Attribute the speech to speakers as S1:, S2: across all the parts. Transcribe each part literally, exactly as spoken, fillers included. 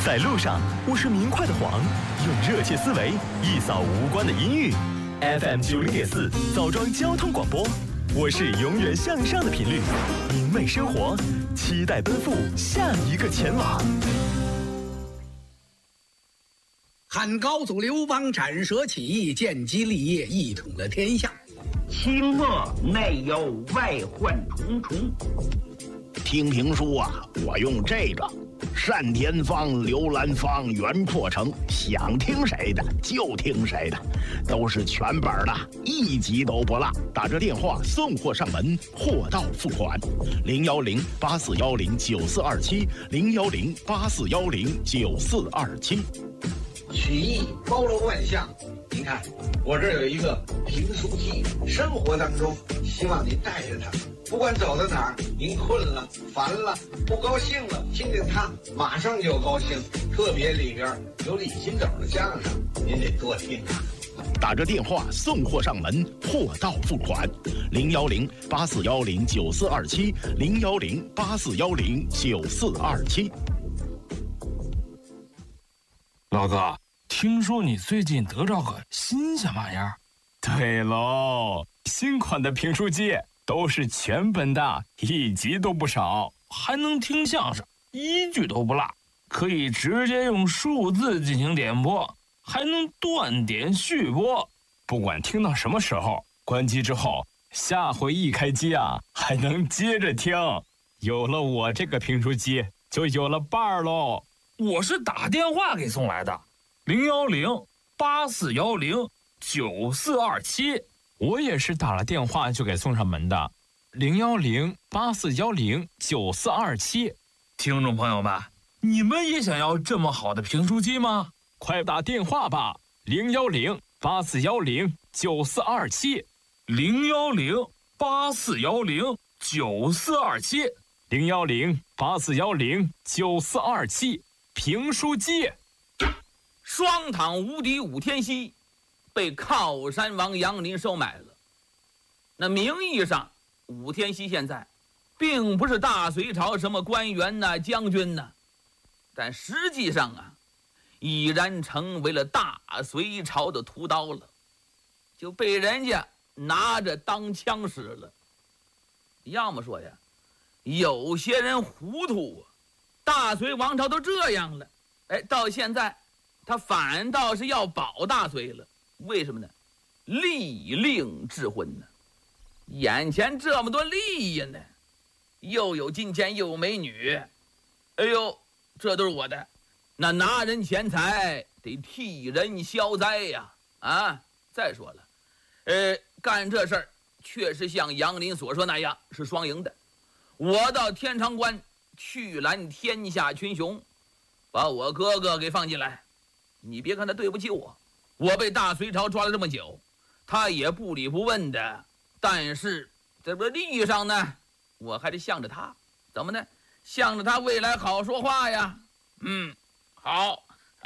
S1: 在路上，我是明快的黄，用热切思维一扫无关的阴郁。F M 九零点四枣庄交通广播，我是永远向上的频率，明媚生活，期待奔赴下一个前往。
S2: 汉高祖刘邦斩蛇起义，建基立业，一统了天下。
S3: 清末内忧外患重重。
S4: 听评书啊，我用这个单田芳、刘兰芳、袁阔成，想听谁的就听谁的，都是全本的，一集都不落。打这电话送货上门，货到付款。零幺零八四幺零九四二七，零幺零八四幺零九四二七。
S5: 曲艺包罗万象，您看我这儿有一个评书机，生活当中希望您带着它，不管走到哪儿，您困了、烦了、不高兴了，听见它马上就高兴。特别里边有李金斗的相声，您得多听啊。
S4: 打着电话送货上门，货到付款。零幺零八四幺零九四二七，零幺零八四幺零九四二七。
S6: 老哥，听说你最近得着个新鲜玩意儿？
S7: 对喽，新款的评书机都是全本的，一集都不少，
S6: 还能听相声，一句都不落，可以直接用数字进行点播，还能断点续播。
S7: 不管听到什么时候，关机之后，下回一开机啊，还能接着听。有了我这个评书机，就有了伴儿喽。
S6: 我是打电话给送来的，零幺零八四幺零九四二七。
S7: 我也是打了电话就给送上门的，零幺零八四幺零九四二七。
S6: 听众朋友们，你们也想要这么好的评书机吗？
S7: 快打电话吧，零幺零八四幺零九四二七，
S6: 零幺零八四幺零九四二七，
S7: 零幺零八四幺零九四二七。评书机。
S8: 双躺无敌武天锡被靠山王杨林收买了。那名义上武天锡现在并不是大隋朝什么官员呐、将军呐，但实际上啊已然成为了大隋朝的屠刀了，就被人家拿着当枪使了。要么说呀，有些人糊涂啊，大隋王朝都这样了，哎，到现在他反倒是要保大隋了。为什么呢？利令智昏呢，眼前这么多利益呢，又有金钱又有美女，哎呦，这都是我的。那拿人钱财得替人消灾呀！啊，再说了，呃，干这事儿确实像杨林所说那样是双赢的。我到天长关去拦天下群雄，把我哥哥给放进来。你别看他对不起我，我被大隋朝抓了这么久，他也不理不问的。但是这个利益上呢，我还得向着他，怎么呢？向着他未来好说话呀。嗯，好。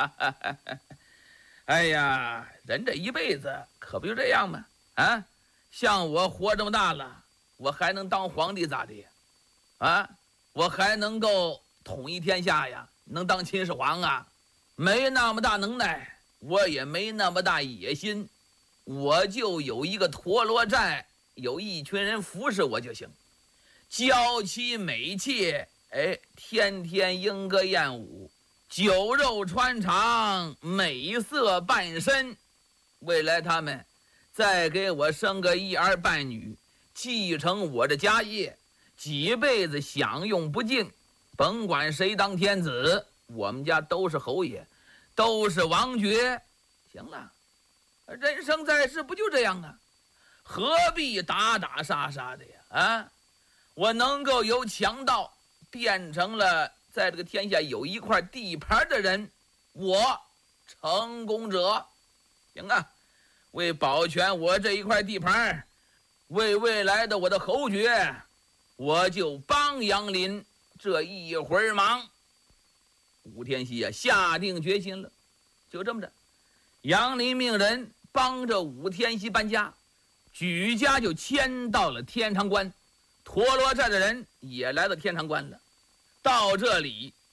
S8: 哎呀，人这一辈子可不就这样吗？啊，像我活这么大了，我还能当皇帝咋的呀？啊，我还能够统一天下呀？能当秦始皇啊？没那么大能耐，我也没那么大野心，我就有一个陀螺寨，有一群人服侍我就行。娇妻美妾，哎，天天莺歌燕舞，酒肉穿肠，美色伴身。未来他们再给我生个一儿半女，继承我的家业，几辈子享用不尽。甭管谁当天子，我们家都是侯爷，都是王爵。行了，人生在世不就这样啊？何必打打杀杀的呀？啊，我能够由强盗变成了在这个天下有一块地盘的人，我成功者。行啊，为保全我这一块地盘，为未来的我的侯爵，我就帮杨林这一会儿忙。武天锡啊，下定决心了。就这么着，杨林命人帮着武天锡搬家，举家就迁到了天长关。陀螺寨的人也来到天长关了。到这里，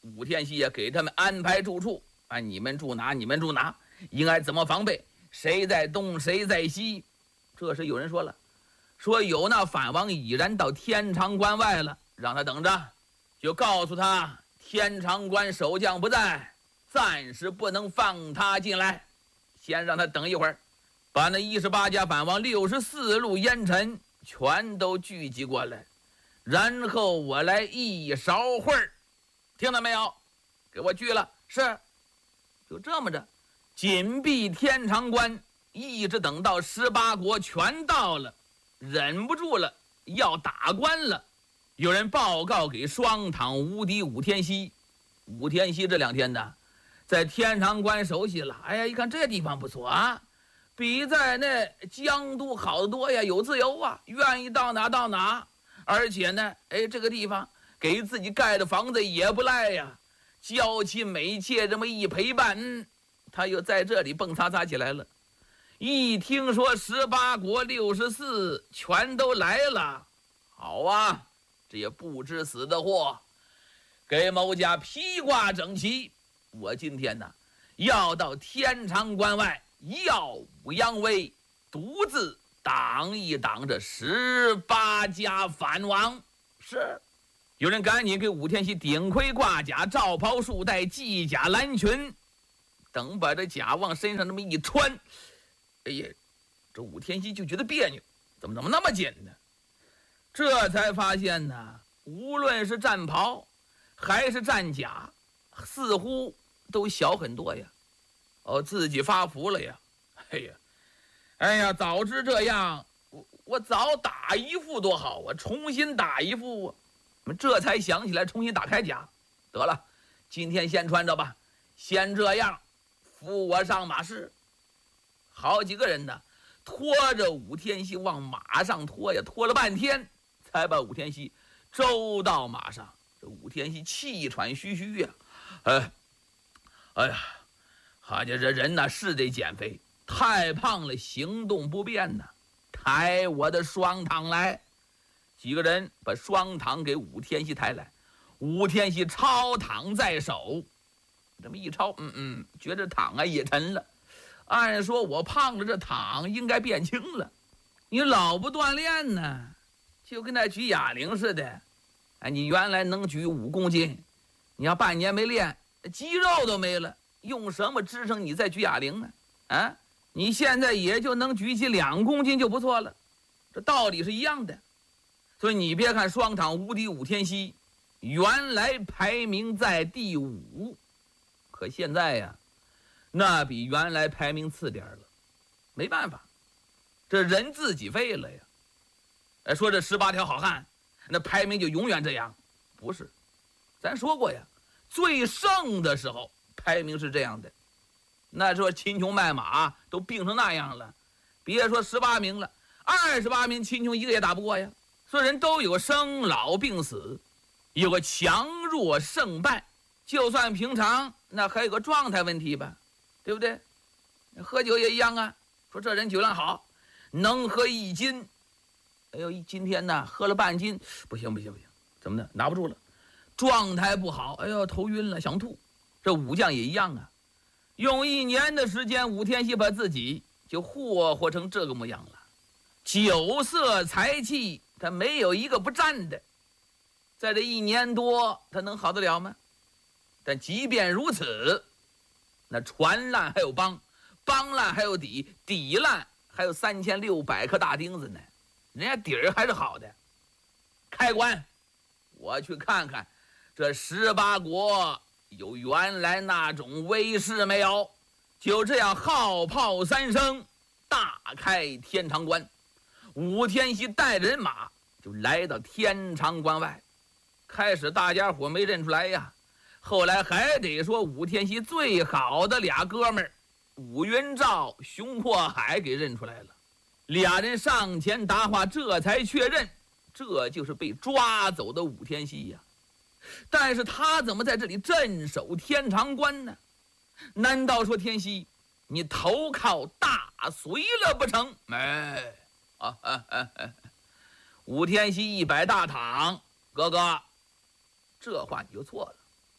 S8: 武天锡也给他们安排住处，啊，你们住哪？你们住哪？应该怎么防备？谁在东，谁在西？这时有人说了，说有那反王已然到天长关外了，让他等着，就告诉他天长关守将不在，暂时不能放他进来，先让他等一会儿，把那一十八家反王六十四路烟尘全都聚集过来，然后我来一勺会儿，听到没有？给我聚了。是，就这么着，紧闭天长关，一直等到十八国全到了，忍不住了，要打关了。有人报告给双躺无敌武天锡，武天锡这两天呢，在天长关熟悉了。哎呀，一看这地方不错啊，比在那江都好得多呀，有自由啊，愿意到哪到哪。而且呢，哎，这个地方给自己盖的房子也不赖呀，娇妻美妾这么一陪伴，嗯，他又在这里蹦擦擦起来了。一听说十八国六十四全都来了，好啊，这也不知死的货，给某家披挂整齐。我今天呢，要到天长关外耀武扬威，独自挡一挡这十八家反王。是，有人赶紧给武天锡顶盔挂甲，罩袍束带，系甲蓝裙，等把这甲往身上这么一穿，哎呀，这武天锡就觉得别扭，怎么怎么那么紧呢？这才发现呢，无论是战袍还是战甲，似乎都小很多呀。哦，自己发福了呀！哎呀，哎呀，早知这样，我我早打一副多好啊！重新打一副啊！这才想起来重新打铠甲。得了，今天先穿着吧，先这样，扶我上马市。好几个人呢，拖着武天锡往马上拖呀，拖了半天，才把武天锡周到马上。这武天锡气喘吁吁呀，哎，哎呀，好家伙，这人呢是得减肥，太胖了，行动不便呢。抬我的双躺来。几个人把双躺给武天锡抬来，武天锡抄躺在手，这么一抄，嗯嗯，觉得躺啊也沉了。按说我胖了，这躺应该变轻了。你老不锻炼呢，就跟那举哑铃似的。哎，你原来能举五公斤，你要半年没练，肌肉都没了，用什么支撑你再举哑铃呢？啊，你现在也就能举起两公斤就不错了，这道理是一样的。所以你别看双躺无敌武天锡原来排名在第五，可现在呀，那比原来排名次点了。没办法，这人自己废了呀。哎，说这十八条好汉，那排名就永远这样？不是，咱说过呀，最盛的时候排名是这样的。那时候秦琼卖马都病成那样了，别说十八名了，二十八名秦琼一个也打不过呀。所以人都有生老病死，有个强弱胜败，就算平常那还有个状态问题吧，对不对？喝酒也一样啊，说这人酒量好，能喝一斤，哎呦，今天呢喝了半斤，不行不行不行，怎么的？拿不住了，状态不好，哎呦头晕了想吐。这武将也一样啊，用一年的时间，武天锡把自己就霍霍成这个模样了，酒色财气他没有一个不沾的，在这一年多他能好得了吗？但即便如此，那船烂还有帮，帮烂还有底，底烂还有三千六百颗大钉子呢，人家底儿还是好的。开关，我去看看这十八国有原来那种威势没有。就这样号炮三声，大开天长关。武天锡带着人马就来到天长关外。开始大家伙没认出来呀，后来还得说武天锡最好的俩哥们儿武云照、熊阔海给认出来了。俩人上前答话，这才确认这就是被抓走的武天锡呀。但是他怎么在这里镇守天长关呢？难道说天锡你投靠大隋了不成？哎啊啊啊啊！武天锡一摆大躺，哥哥，这话你就错了。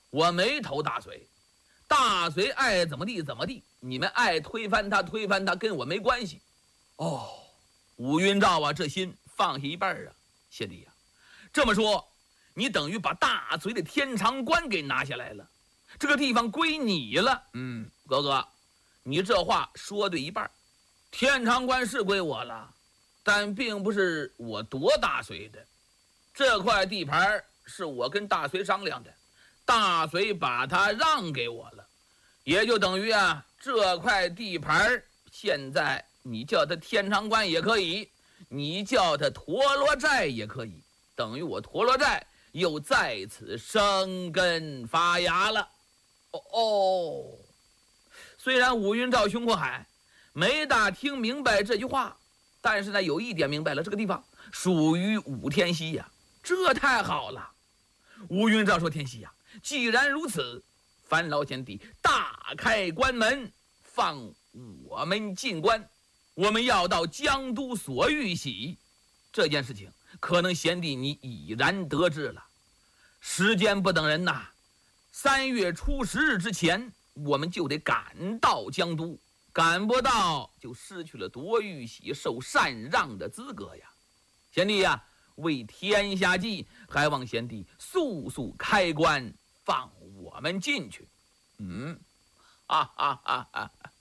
S8: 我没投大隋，大隋爱怎么地怎么地，你们爱推翻他推翻他，跟我没关系。哦，武云照啊，这心放下一半啊，贤弟呀、啊，这么说，你等于把大隋的天长关给拿下来了，这个地方归你了。嗯，哥哥，你这话说对一半，天长关是归我了，但并不是我夺大隋的，这块地盘是我跟大隋商量的，大隋把它让给我了，也就等于啊，这块地盘现在你叫它天长关也可以，你叫它陀螺寨也可以，等于我陀螺寨又在此生根发芽了。哦哦，虽然武云照、熊阔海没大听明白这句话，但是呢，有一点明白了，这个地方属于武天锡呀、啊，这太好了。武云照说：“天锡呀、啊，既然如此，烦劳贤弟大开关门，放我们进关。我们要到江都所玉玺，这件事情可能贤弟你已然得知了。时间不等人呐，三月初十日之前，我们就得赶到江都，赶不到就失去了夺玉玺、受禅让的资格呀。贤弟呀，为天下计，还望贤弟速速开关，放我们进去。”嗯，哈哈哈哈。